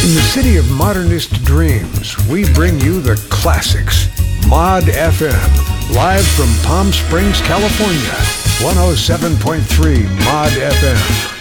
In the city of modernist dreams, we bring you the classics. Mod FM, live from Palm Springs, California. 107.3 Mod FM.